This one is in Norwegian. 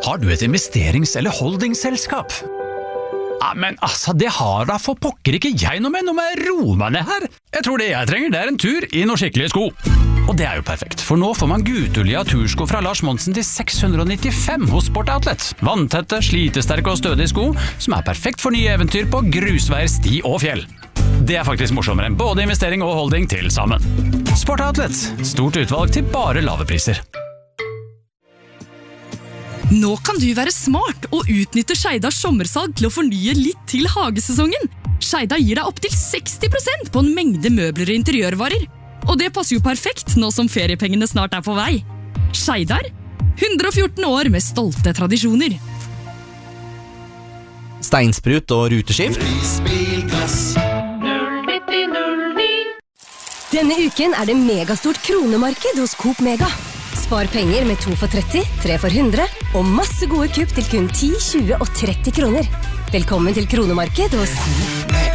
Har du et investerings- eller holdingselskap? Ja, men altså, det har da for pokker ikke jeg noe med. Nå må jeg roe meg ned her. Jeg tror det jeg trenger, det er en tur i noen skikkelige sko. Og det er jo perfekt, for nå får man Gutulia tursko fra Lars Monsen til 695 hos Sport Outlet. Vanntette, slitesterke og stødige sko, som er perfekt for nye eventyr på grusveier, sti og fjell. Det er faktisk morsommere enn både investering og holding til sammen. Sport Outlet, stort utvalg til bare lave priser. Nå kan du være smart og utnytte Skeidas sommersalg til å fornye litt til hagesesongen. Skeida gir deg opp til 60% på en mengde møbler og interiørvarer. Og det passer jo perfekt nå som feriepengene snart er på vei. Skeidar, 114 år med stolte tradisjoner. Steinsprut og ruteskift. Denne uken er det megastort kronemarked hos Coop Mega. Spar penger med 2 for 30, 3 for 100 og masse gode kupp til kun 10, 20 og 30 kroner. Velkommen til kronemarked hos